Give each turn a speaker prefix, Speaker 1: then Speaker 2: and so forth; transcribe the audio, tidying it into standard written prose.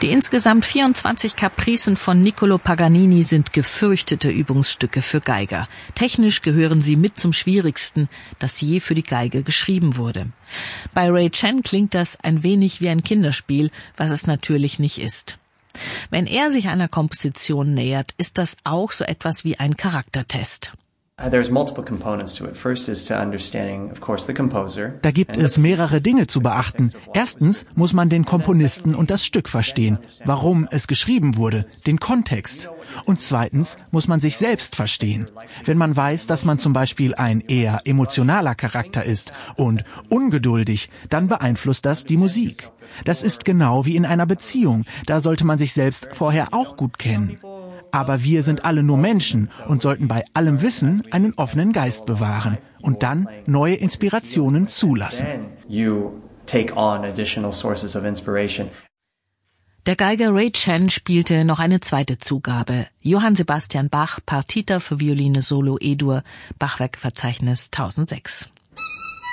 Speaker 1: Die insgesamt 24 Capricen von Niccolò Paganini sind gefürchtete Übungsstücke für Geiger. Technisch gehören sie mit zum schwierigsten, das je für die Geige geschrieben wurde. Bei Ray Chen klingt das ein wenig wie ein Kinderspiel, was es natürlich nicht ist. Wenn er sich einer Komposition nähert, ist das auch so etwas wie ein Charaktertest.
Speaker 2: Da gibt es mehrere Dinge zu beachten. Erstens muss man den Komponisten und das Stück verstehen, warum es geschrieben wurde, den Kontext. Und zweitens muss man sich selbst verstehen. Wenn man weiß, dass man zum Beispiel ein eher emotionaler Charakter ist und ungeduldig, dann beeinflusst das die Musik. Das ist genau wie in einer Beziehung. Da sollte man sich selbst vorher auch gut kennen. Aber wir sind alle nur Menschen und sollten bei allem Wissen einen offenen Geist bewahren und dann neue Inspirationen zulassen.
Speaker 1: Der Geiger Ray Chen spielte noch eine zweite Zugabe. Johann Sebastian Bach, Partita für Violine Solo E-Dur, Bachwerkverzeichnis 1006.